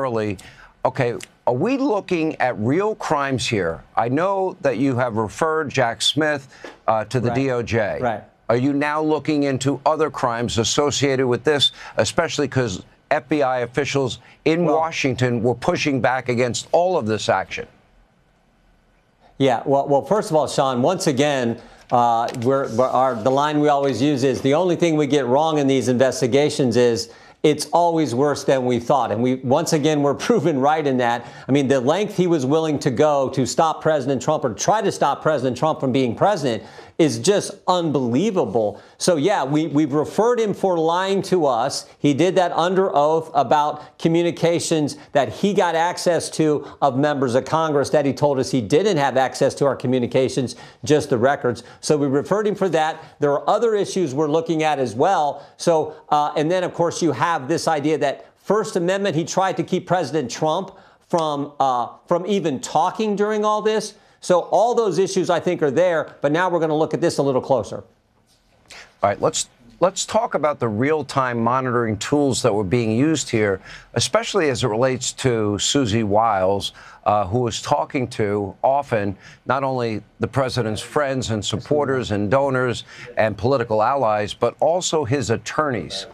early. Okay, are we looking at real crimes here? I know that you have referred Jack Smith to the DOJ. Right. Are you now looking into other crimes associated with this, especially because FBI officials in Washington were pushing back against all of this action? Yeah, well, first of all, Sean, once again, the line we always use is the only thing we get wrong in these investigations is it's always worse than we thought. And once again, we're proven right in that. I mean, the length he was willing to go to stop President Trump or try to stop President Trump from being president is just unbelievable. So, yeah, we've referred him for lying to us. He did that under oath about communications that he got access to of members of Congress that he told us he didn't have access to our communications, just the records. So we referred him for that. There are other issues we're looking at as well. So and then, of course, you have this idea that First Amendment, he tried to keep President Trump from even talking during all this. So all those issues, I think, are there. But now we're going to look at this a little closer. All right, let's talk about the real-time monitoring tools that were being used here, especially as it relates to Susie Wiles, who was talking to often not only the president's friends and supporters and donors and political allies, but also his attorneys.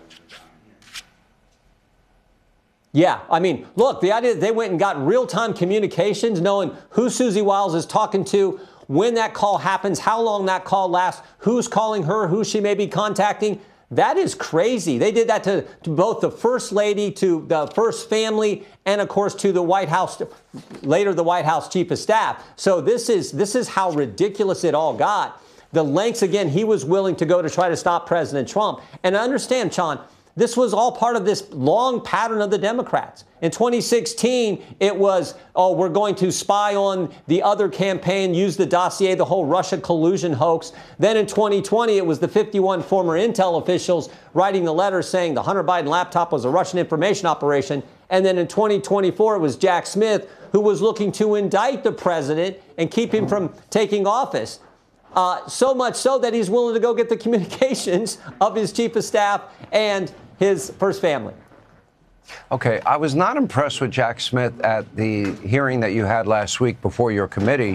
Yeah, I mean, look, the idea that they went and got real-time communications, knowing who Susie Wiles is talking to, when that call happens, how long that call lasts, who's calling her, who she may be contacting, that is crazy. They did that to both the First Lady, to the First Family, and, of course, to the White House, later the White House Chief of Staff. So this is how ridiculous it all got. The lengths, again, he was willing to go to try to stop President Trump. And understand, Sean, this was all part of this long pattern of the Democrats. In 2016, it was, oh, we're going to spy on the other campaign, use the dossier, the whole Russia collusion hoax. Then in 2020, it was the 51 former intel officials writing the letter saying the Hunter Biden laptop was a Russian information operation. And then in 2024, it was Jack Smith who was looking to indict the president and keep him from taking office. So much so that he's willing to go get the communications of his chief of staff and his First Family. Okay, I was not impressed with Jack Smith at the hearing that you had last week before your committee.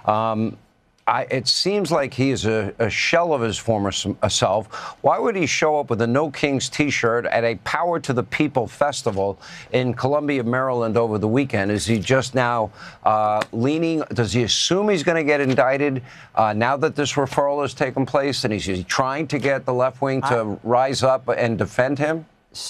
It seems like he is a shell of his former self. Why would he show up with a No Kings T-shirt at a Power to the People festival in Columbia, Maryland over the weekend? Is he just now leaning? Does he assume he's going to get indicted now that this referral has taken place? And is he trying to get the left wing to rise up and defend him?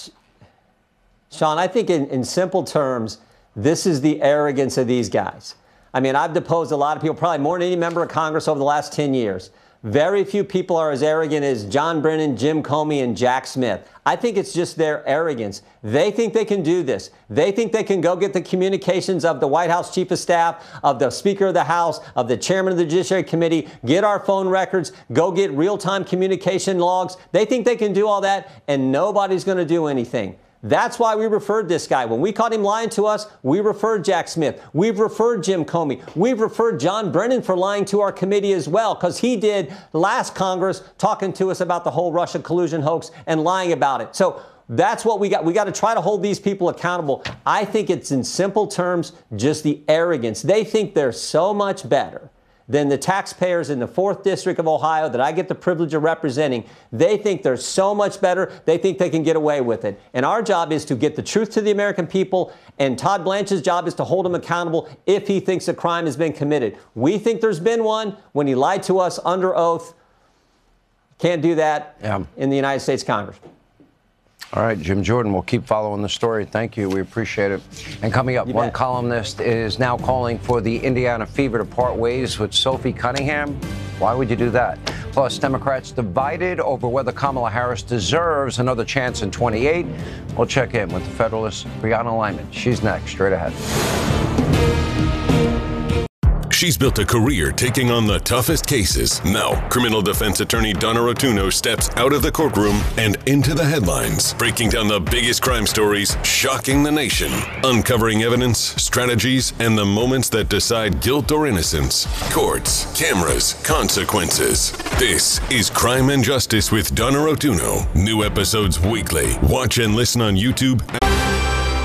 Sean, I think in simple terms, this is the arrogance of these guys. I mean, I've deposed a lot of people, probably more than any member of Congress over the last 10 years. Very few people are as arrogant as John Brennan, Jim Comey, and Jack Smith. I think it's just their arrogance. They think they can do this. They think they can go get the communications of the White House Chief of Staff, of the Speaker of the House, of the Chairman of the Judiciary Committee, get our phone records, go get real-time communication logs. They think they can do all that, and nobody's going to do anything. That's why we referred this guy. When we caught him lying to us, we referred Jack Smith. We've referred Jim Comey. We've referred John Brennan for lying to our committee as well, because he did last Congress talking to us about the whole Russia collusion hoax and lying about it. So that's what we got. We got to try to hold these people accountable. I think it's in simple terms, just the arrogance. They think they're so much better than the taxpayers in the 4th District of Ohio that I get the privilege of representing. They think they're so much better. They think they can get away with it. And our job is to get the truth to the American people. And Todd Blanche's job is to hold him accountable if he thinks a crime has been committed. We think there's been one when he lied to us under oath. Can't do that in the United States Congress. All right, Jim Jordan, we'll keep following the story. Thank you. We appreciate it. And coming up, one columnist is now calling for the Indiana fever to part ways with Sophie Cunningham. Why would you do that? Plus, Democrats divided over whether Kamala Harris deserves another chance in 28. We'll check in with the Federalist Brianna Lyman. She's next, straight ahead. She's built a career taking on the toughest cases. Now, criminal defense attorney Donna Rotuno steps out of the courtroom and into the headlines, breaking down the biggest crime stories, shocking the nation, uncovering evidence, strategies, and the moments that decide guilt or innocence. Courts, cameras, consequences. This is Crime and Justice with Donna Rotuno. New episodes weekly. Watch and listen on YouTube.